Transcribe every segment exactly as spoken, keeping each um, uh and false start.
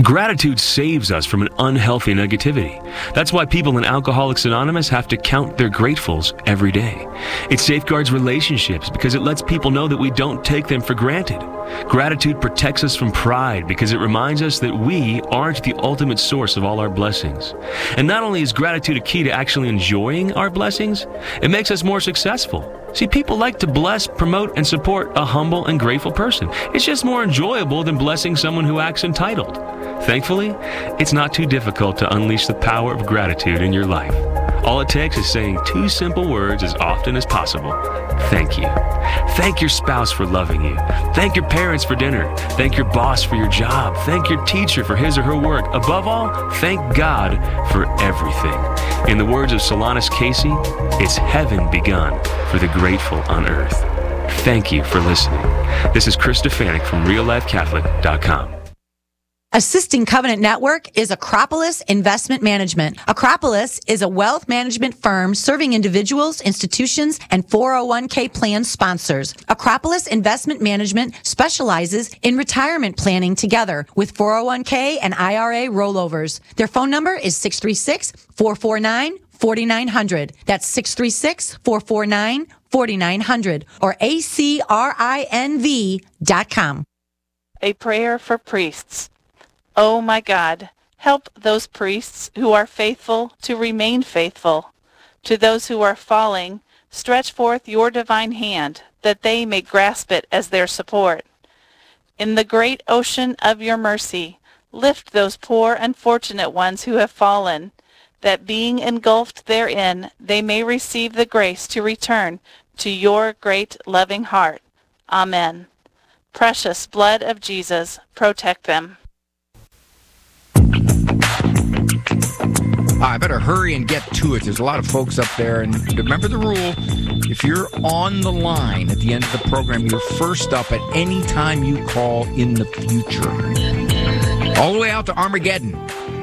Gratitude saves us from an unhealthy negativity. That's why people in Alcoholics Anonymous have to count their gratefuls every day. It safeguards relationships because it lets people know that we don't take them for granted. Gratitude protects us from pride because it reminds us that we aren't the ultimate source of all our blessings. And not only is gratitude a key to actually enjoying our blessings, it makes us more successful. See, people like to bless, promote, and support a humble and grateful person. It's just more enjoyable than blessing someone who acts entitled. Thankfully, it's not too difficult to unleash the power of gratitude in your life. All it takes is saying two simple words as often as possible. Thank you. Thank your spouse for loving you. Thank your parents for dinner. Thank your boss for your job. Thank your teacher for his or her work. Above all, thank God for everything. In the words of Solanus Casey, it's heaven begun for the grateful on earth. Thank you for listening. This is Chris Stefanik from real life catholic dot com. Assisting Covenant Network is Acropolis Investment Management. Acropolis is a wealth management firm serving individuals, institutions, and four oh one k plan sponsors. Acropolis Investment Management specializes in retirement planning together with four oh one k and I R A rollovers. Their phone number is six three six, four four nine, four nine zero zero. That's six three six, four four nine, four nine zero zero or A C R I N V dot com. A prayer for priests. Oh my God, help those priests who are faithful to remain faithful. To those who are falling, stretch forth your divine hand, that they may grasp it as their support. In the great ocean of your mercy, lift those poor unfortunate ones who have fallen, that being engulfed therein, they may receive the grace to return to your great loving heart. Amen. Precious blood of Jesus, protect them. I better hurry and get to it. There's a lot of folks up there. And remember the rule. If you're on the line at the end of the program, you're first up at any time you call in the future. All the way out to Armageddon.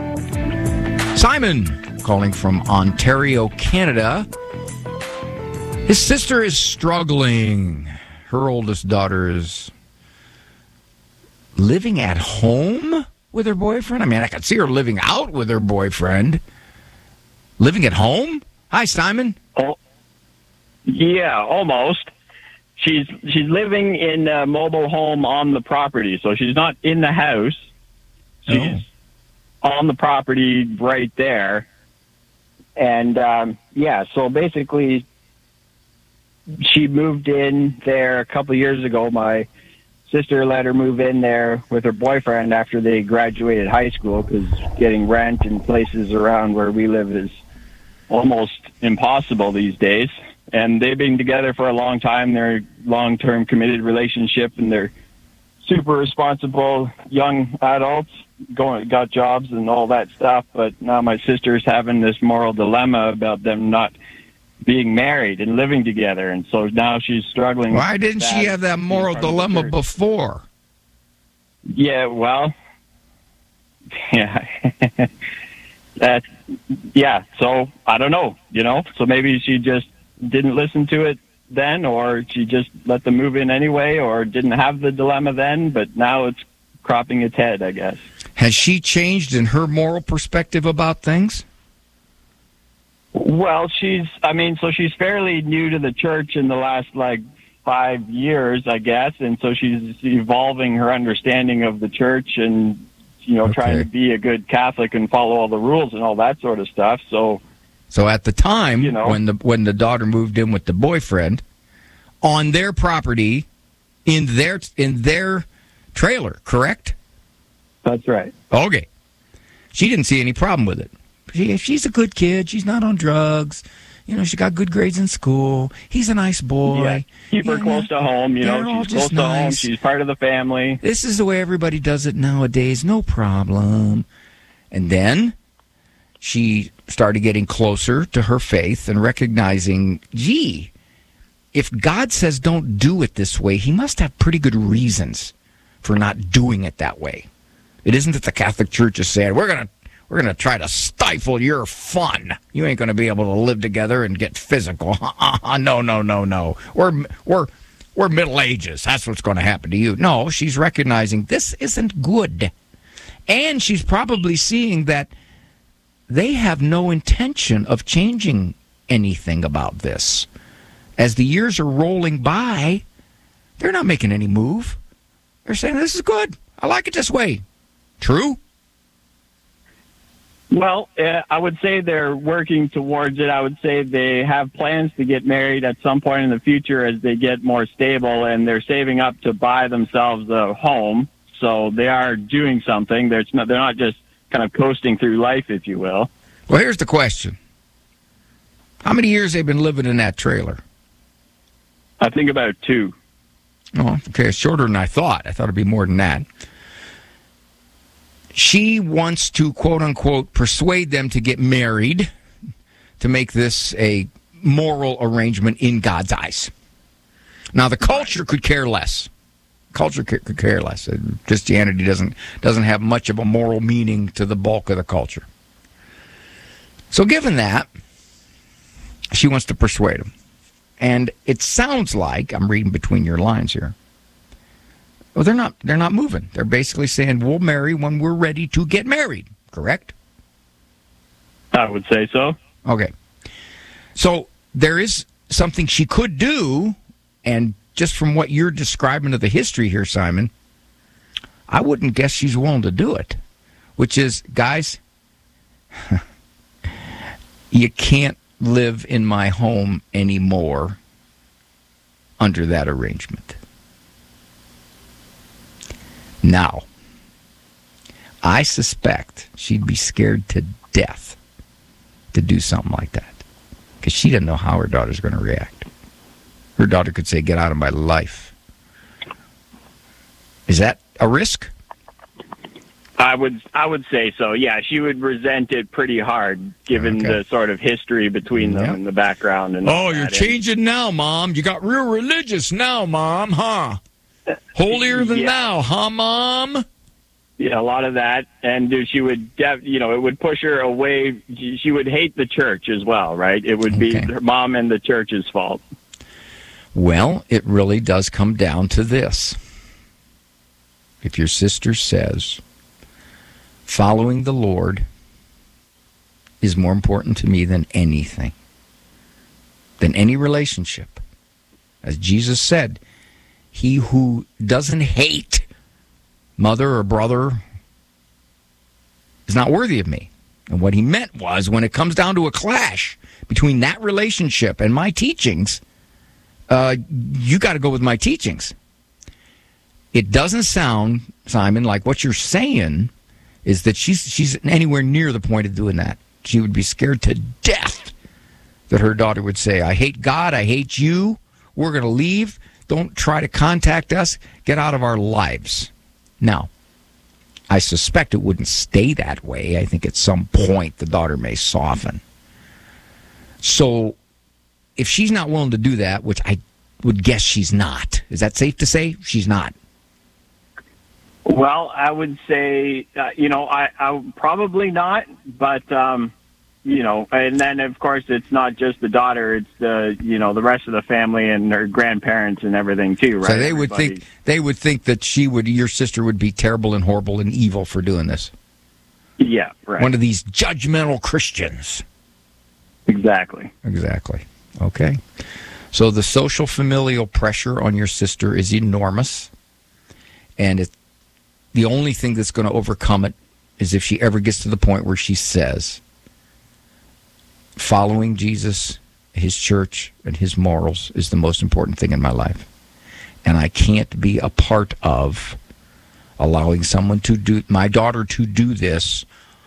Simon, calling from Ontario, Canada. His sister is struggling. Her oldest daughter is living at home with her boyfriend. I mean, I could see her living out with her boyfriend. Living at home? Hi, Simon. Oh, yeah, almost. She's she's living in a mobile home on the property, so she's not in the house. She's oh. on the property right there. And, um, yeah, so basically she moved in there a couple of years ago. My sister let her move in there with her boyfriend after they graduated high school because getting rent in places around where we live is almost impossible these days. And they've been together for a long time. They're a long-term committed relationship, and they're super responsible young adults, going got jobs and all that stuff. But now my sister's having this moral dilemma about them not being married and living together, and so now she's struggling. Why didn't she have that moral dilemma before? Yeah, well, yeah. That, yeah, so I don't know, you know, so maybe she just didn't listen to it then, or she just let them move in anyway, or didn't have the dilemma then, but now it's cropping its head, I guess. Has she changed in her moral perspective about things? Well, she's, I mean, so she's fairly new to the church in the last, like, five years, I guess, and so she's evolving her understanding of the church and, you know, okay. trying to be a good Catholic and follow all the rules and all that sort of stuff. So, so at the time, you know, when the when the daughter moved in with the boyfriend on their property, in their in their trailer, correct? That's right. Okay. She didn't see any problem with it. She, she's a good kid. She's not on drugs. You know, she got good grades in school. He's a nice boy. Yeah. Keep her yeah, close to home. You know, she's close nice. to home. She's part of the family. This is the way everybody does it nowadays. No problem. And then she started getting closer to her faith and recognizing, gee, if God says don't do it this way, he must have pretty good reasons for not doing it that way. It isn't that the Catholic Church is saying, we're going to We're going to try to stifle your fun. You ain't going to be able to live together and get physical. no, no, no, no. We're we're we're Middle Ages. That's what's going to happen to you. No, she's recognizing this isn't good. And she's probably seeing that they have no intention of changing anything about this. As the years are rolling by, they're not making any move. They're saying, this is good. I like it this way. True? Well, uh, I would say they're working towards it. I would say they have plans to get married at some point in the future as they get more stable, and they're saving up to buy themselves a home. So they are doing something. They're not, they're not just kind of coasting through life, if you will. Well, here's the question. How many years have they been living in that trailer? I think about two. Oh, okay, it's shorter than I thought. I thought it'd be more than that. She wants to, quote-unquote, persuade them to get married to make this a moral arrangement in God's eyes. Now, the culture could care less. Culture could care less. Christianity doesn't doesn't have much of a moral meaning to the bulk of the culture. So given that, she wants to persuade them. And it sounds like, I'm reading between your lines here, well, they're not they're not moving. They're basically saying, we'll marry when we're ready to get married, correct? I would say so. Okay. So there is something she could do, and just from what you're describing of the history here, Simon, I wouldn't guess she's willing to do it, which is, guys, you can't live in my home anymore under that arrangement. Now, I suspect she'd be scared to death to do something like that because she doesn't know how her daughter's going to react. Her daughter could say, get out of my life. Is that a risk? I would I would say so, yeah. She would resent it pretty hard, given okay. the sort of history between them yep. and the background. And oh, you're changing now, Mom. You got real religious now, Mom, huh? Holier than yeah. thou, huh, Mom? Yeah, a lot of that. And she would, def- you know, it would push her away. She would hate the church as well, right? It would okay. be her mom and the church's fault. Well, it really does come down to this. If your sister says, following the Lord is more important to me than anything, than any relationship. As Jesus said, he who doesn't hate mother or brother is not worthy of me. And what he meant was, when it comes down to a clash between that relationship and my teachings, uh, you got to go with my teachings. It doesn't sound, Simon, like what you're saying is that she's she's anywhere near the point of doing that. She would be scared to death that her daughter would say, I hate God, I hate you, we're going to leave, don't try to contact us, get out of our lives. Now, I suspect it wouldn't stay that way. I think at some point the daughter may soften. So if she's not willing to do that, which I would guess she's not, is that safe to say? She's not. Well, I would say, uh, you know, I, I probably not, but, um, you know, and then, of course, it's not just the daughter, it's the, you know, the rest of the family and her grandparents and everything, too, right? So they would Everybody. think they would think that she would, your sister would be terrible and horrible and evil for doing this. Yeah, right. One of these judgmental Christians. Exactly. Exactly. Okay. So the social familial pressure on your sister is enormous, and it, the only thing that's going to overcome it is if she ever gets to the point where she says, following Jesus, his church, and his morals is the most important thing in my life. And I can't be a part of allowing someone to do, my daughter to do this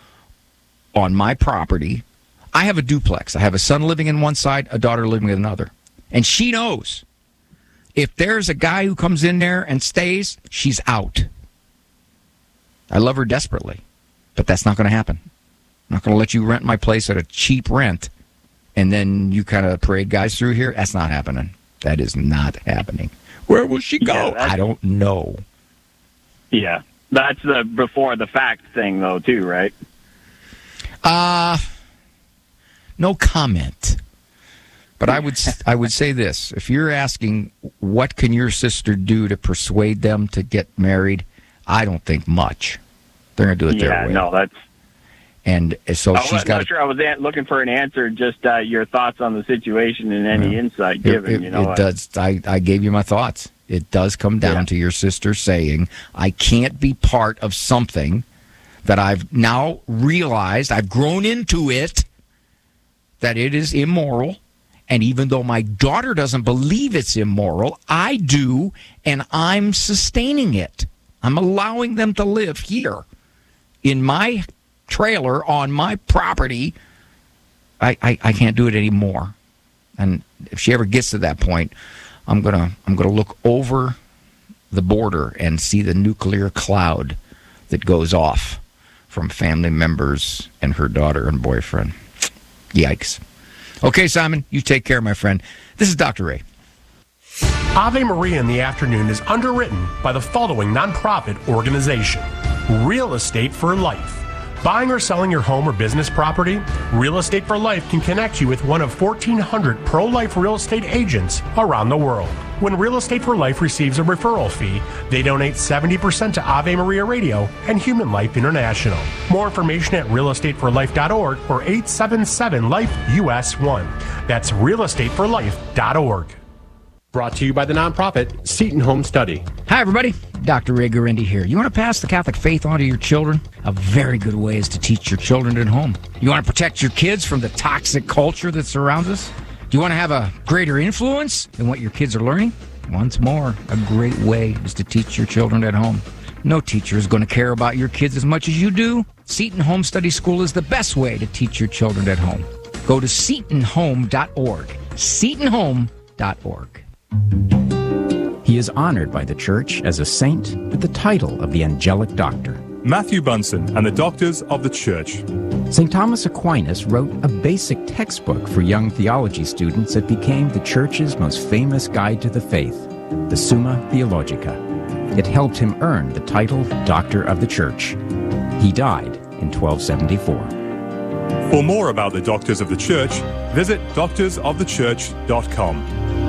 on my property. I have a duplex. I have a son living in one side, a daughter living in another. And she knows if there's a guy who comes in there and stays, she's out. I love her desperately, but that's not going to happen. I'm not going to let you rent my place at a cheap rent, and then you kind of parade guys through here. That's not happening. That is not happening. Where will she go? Yeah, I don't know. Yeah, that's the before the fact thing, though, too, right? Uh, no comment. But I would I would say this. If you're asking what can your sister do to persuade them to get married, I don't think much. They're going to do it yeah, their way. no, that's. And so I she's was got. not sure I was at, looking for an answer. Just uh, your thoughts on the situation and any Yeah. insight It, given. it, you know, it does. I, I gave you my thoughts. It does come down Yeah. to your sister saying, I can't be part of something that I've now realized, I've grown into it, that it is immoral. And even though my daughter doesn't believe it's immoral, I do, and I'm sustaining it. I'm allowing them to live here in my trailer on my property. I, I, I can't do it anymore. And if she ever gets to that point, I'm gonna I'm gonna look over the border and see the nuclear cloud that goes off from family members and her daughter and boyfriend. Yikes. Okay, Simon, you take care, my friend. This is Doctor Ray. Ave Maria in the Afternoon is underwritten by the following nonprofit organization: Real Estate for Life. Buying or selling your home or business property? Real Estate for Life can connect you with one of fourteen hundred pro-life real estate agents around the world. When Real Estate for Life receives a referral fee, they donate seventy percent to Ave Maria Radio and Human Life International. More information at real estate for life dot org or eight seven seven life U S one. That's real estate for life dot org. Brought to you by the nonprofit Seton Home Study. Hi, everybody. Doctor Ray Guarendi here. You want to pass the Catholic faith on to your children? A very good way is to teach your children at home. You want to protect your kids from the toxic culture that surrounds us? Do you want to have a greater influence in what your kids are learning? Once more, a great way is to teach your children at home. No teacher is going to care about your kids as much as you do. Seton Home Study School is the best way to teach your children at home. Go to seton home dot org. seton home dot org. He is honored by the Church as a saint with the title of the Angelic Doctor. Matthew Bunson and the Doctors of the Church. Saint Thomas Aquinas wrote a basic textbook for young theology students that became the Church's most famous guide to the faith, the Summa Theologica. It helped him earn the title Doctor of the Church. He died in twelve seventy-four. For more about the Doctors of the Church, visit doctors of the church dot com.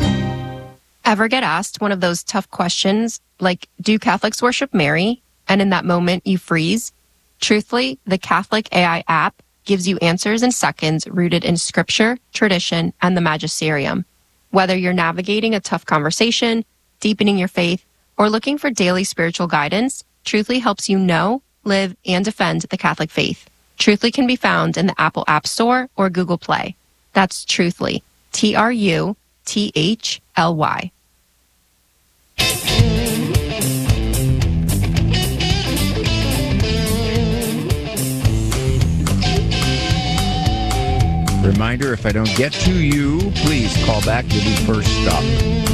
Ever get asked one of those tough questions like, do Catholics worship Mary? And in that moment you freeze? Truthfully, the Catholic A I app gives you answers in seconds rooted in scripture, tradition, and the magisterium. Whether you're navigating a tough conversation, deepening your faith, or looking for daily spiritual guidance, Truthfully helps you know, live, and defend the Catholic faith. Truthfully can be found in the Apple App Store or Google Play. That's Truthfully. T R U T H L Y. Reminder, if I don't get to you, please call back. You'll be first up.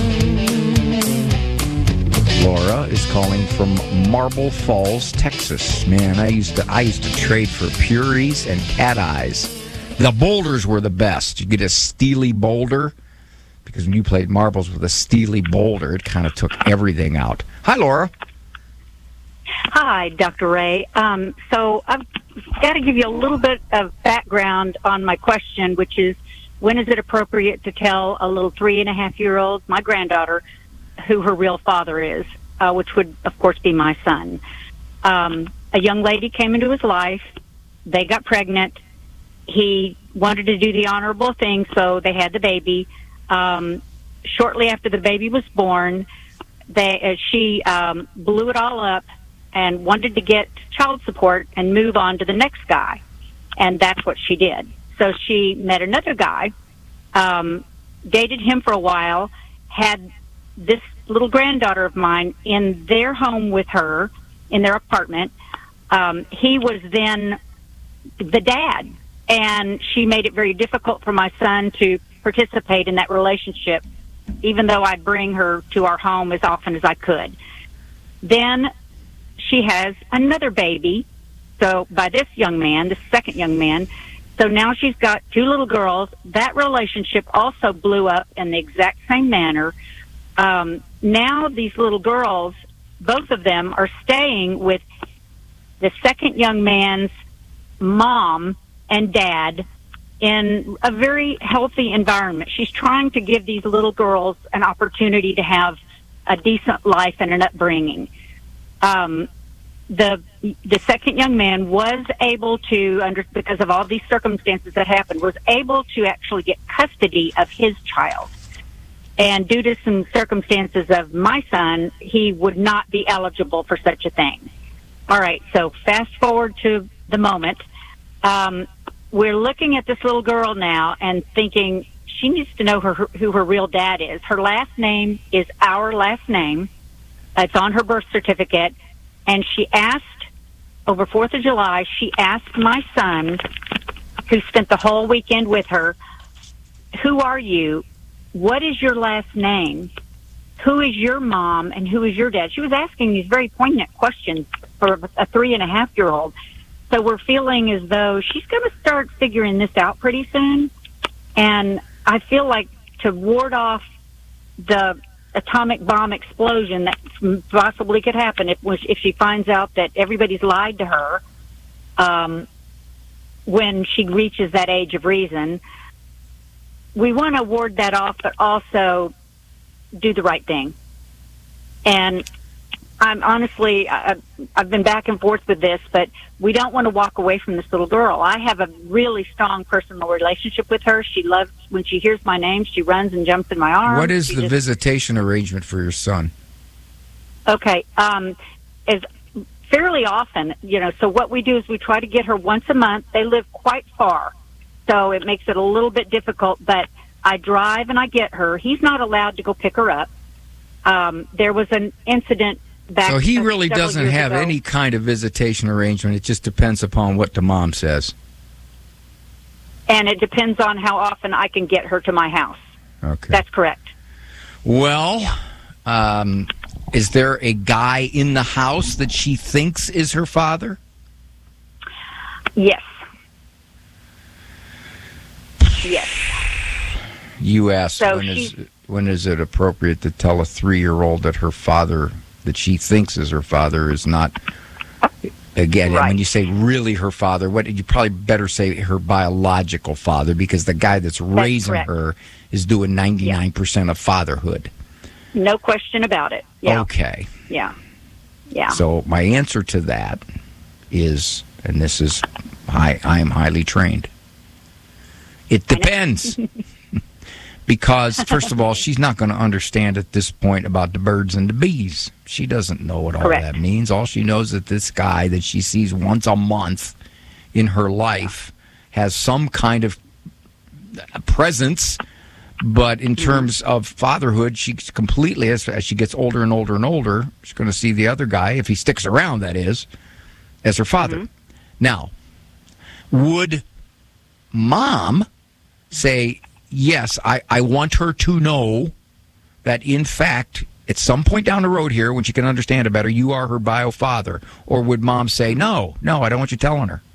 Laura is calling from Marble Falls, Texas. Man, I used to I used to trade for Puries and Cat Eyes. The boulders were the best. You get a steely boulder, because when you played marbles with a steely boulder, it kind of took everything out. Hi, Laura. Hi, Doctor Ray. Um, so I've got to give you a little bit of background on my question, which is, when is it appropriate to tell a little three and a half year old, my granddaughter, who her real father is, uh, which would, of course, be my son. Um, a young lady came into his life. They got pregnant. He wanted to do the honorable thing, so they had the baby. Um, shortly after the baby was born, they, uh, she um, blew it all up and wanted to get child support and move on to the next guy. And that's what she did. So she met another guy, um, dated him for a while, had this little granddaughter of mine in their home with her, in their apartment. Um, he was then the dad, and she made it very difficult for my son to participate in that relationship, even though I'd bring her to our home as often as I could. Then she has another baby, so by this young man, this second young man. So now she's got two little girls. That relationship also blew up in the exact same manner. Um, now these little girls, both of them, are staying with the second young man's mom and dad in a very healthy environment. She's trying to give these little girls an opportunity to have a decent life and an upbringing. Um, the the second young man was able to, under because of all these circumstances that happened, was able to actually get custody of his child. And due to some circumstances of my son, he would not be eligible for such a thing. All right, so fast forward to the moment. Um, we're looking at this little girl now and thinking she needs to know her, who her real dad is. Her last name is our last name. It's on her birth certificate. And she asked, over fourth of July, she asked my son, who spent the whole weekend with her, who are you? What is your last name? Who is your mom and who is your dad? She was asking these very poignant questions for a three and a half year old. So we're feeling as though she's going to start figuring this out pretty soon. And I feel like to ward off the atomic bomb explosion that possibly could happen if if she finds out that everybody's lied to her um, when she reaches that age of reason, we want to ward that off, but also do the right thing. And I'm honestly, I, I've been back and forth with this, but we don't want to walk away from this little girl. I have a really strong personal relationship with her. She loves, when she hears my name, she runs and jumps in my arms. What is she the just, visitation arrangement for your son? Okay, um, is fairly often, you know, so what we do is we try to get her once a month. They live quite far, so it makes it a little bit difficult, but I drive and I get her. He's not allowed to go pick her up. Um, there was an incident back. So he really doesn't have ago. any kind of visitation arrangement. It just depends upon what the mom says. And it depends on how often I can get her to my house. Okay. That's correct. Well, um, is there a guy in the house that she thinks is her father? Yes. Yes. You asked So when is she's- when is it appropriate to tell a three-year-old that her father, that she thinks is her father, is not, again, Right. when you say really her father, what you probably better say her biological father, because the guy that's raising correct. her is doing ninety-nine percent of fatherhood. No question about it. Yeah. Okay. Yeah. Yeah. So my answer to that is, and this is, I, I am highly trained. It depends. Because, first of all, she's not going to understand at this point about the birds and the bees. She doesn't know what all Correct. that means. All she knows is that this guy that she sees once a month in her life has some kind of presence. But in terms of fatherhood, she's completely, as, as she gets older and older and older, she's going to see the other guy, if he sticks around, that is, as her father. Mm-hmm. Now, would mom say, yes, I, I want her to know that, in fact, at some point down the road here, when she can understand it better, you are her bio father? Or would mom say, no, no, I don't want you telling her?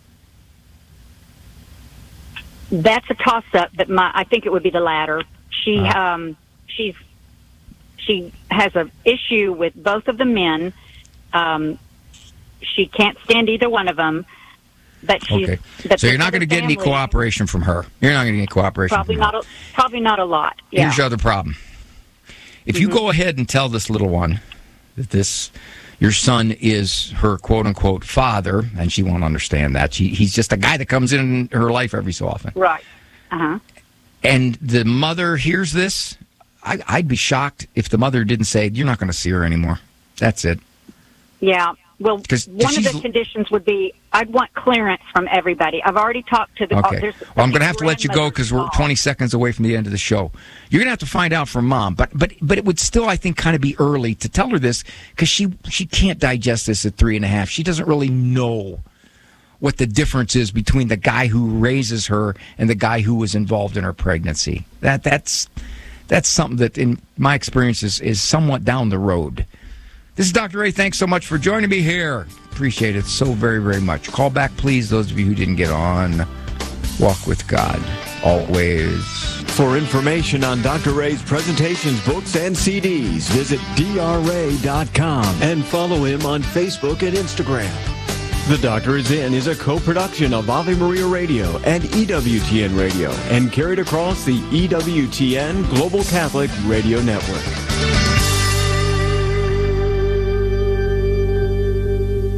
That's a toss-up, but my, I think it would be the latter. She, Uh. um, she's, she has an issue with both of the men. Um, she can't stand either one of them. But she's, Okay. but So you're this not going to other get any family, cooperation from her. You're not going to get cooperation Probably from her. not. A, probably not a lot. Yeah. Here's your other problem. If you Mhm. go ahead and tell this little one that this, your son is her quote-unquote father, and she won't understand that. She, he's just a guy that comes in her life every so often. Right. Uh huh. And the mother hears this, I, I'd be shocked if the mother didn't say, you're not going to see her anymore. That's it. Yeah. Well, 'Cause- 'cause one of the she's- conditions would be I'd want clearance from everybody. I've already talked to the. Okay. Oh, there's- Well, I'm going to have to let you go grandmother's because we're involved. twenty seconds away from the end of the show. You're going to have to find out from mom, but but but it would still, I think, kind of be early to tell her this because she she can't digest this at three and a half. She doesn't really know what the difference is between the guy who raises her and the guy who was involved in her pregnancy. That that's that's something that, in my experience, is, is somewhat down the road. This is Doctor Ray. Thanks so much for joining me here. Appreciate it so very, very much. Call back, please, those of you who didn't get on. Walk with God, always. For information on Doctor Ray's presentations, books, and C Ds, visit D R ray dot com and follow him on Facebook and Instagram. The Doctor Is In is a co-production of Ave Maria Radio and E W T N Radio and carried across the E W T N Global Catholic Radio Network.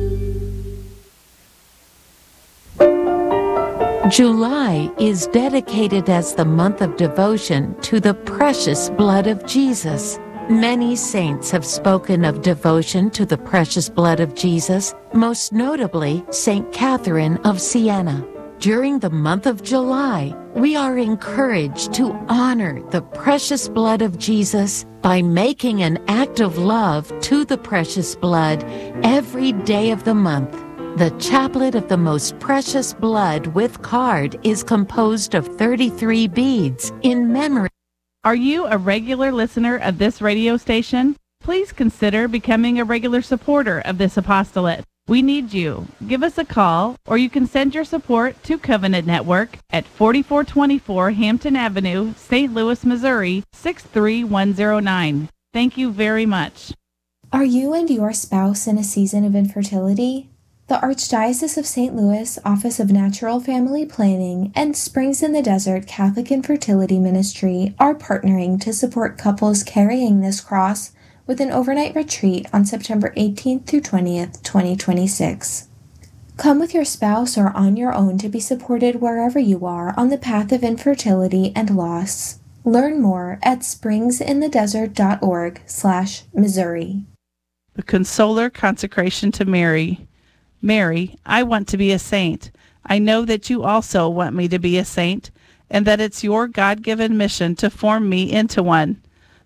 July is dedicated as the month of devotion to the precious blood of Jesus. Many saints have spoken of devotion to the precious blood of Jesus, most notably Saint Catherine of Siena. During the month of July, we are encouraged to honor the precious blood of Jesus by making an act of love to the precious blood every day of the month. The Chaplet of the Most Precious Blood with card is composed of thirty-three beads in memory. Are you a regular listener of this radio station? Please consider becoming a regular supporter of this apostolate. We need you. Give us a call, or you can send your support to Covenant Network at forty-four twenty-four Hampton Avenue, Saint Louis, Missouri, six three one zero nine. Thank you very much. Are you and your spouse in a season of infertility? The Archdiocese of Saint Louis Office of Natural Family Planning and Springs in the Desert Catholic Infertility Ministry are partnering to support couples carrying this cross with an overnight retreat on September eighteenth through twentieth, twenty twenty-six. Come with your spouse or on your own to be supported wherever you are on the path of infertility and loss. Learn more at springsinthedesert.org slash Missouri. The Consoler Consecration to Mary. Mary, I want to be a saint. I know that you also want me to be a saint, and that it's your God-given mission to form me into one.